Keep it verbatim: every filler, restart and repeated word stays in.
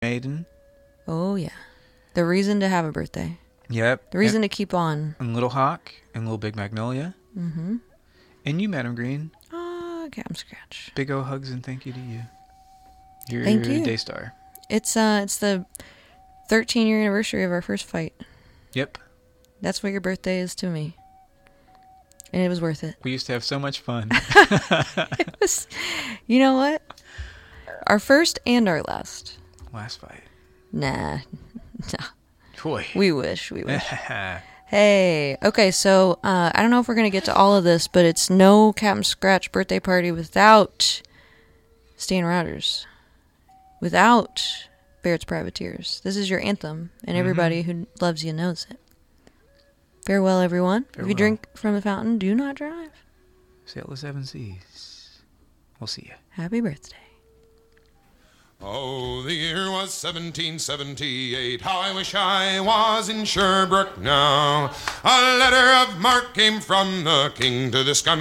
Maiden. Oh, yeah. The reason to have a birthday. Yep. The reason and, to keep on. And Little Hawk and Little Big Magnolia. Mm-hmm. And you, Madam Green. Oh, Captain Scratch. Big O hugs and thank you to you. You're Thank you. Daystar. It's uh, it's the thirteen-year anniversary of our first fight. Yep. That's what your birthday is to me. And it was worth it. We used to have so much fun. It was, you know what? Our first and our last. Last fight. Nah. No. Boy. We wish. We wish. Hey. Okay, so uh, I don't know if we're going to get to all of this, but it's no Captain Scratch birthday party without Stan Rogers. Without Barrett's Privateers. This is your anthem, and everybody mm-hmm. who loves you knows it. Farewell, everyone. Farewell. If you drink from the fountain, do not drive. Sail the seven seas. We'll see you. Happy birthday. Oh, the year was seventeen seventy-eight. How I wish I was in Sherbrooke now. A letter of marque came from the king to the scummy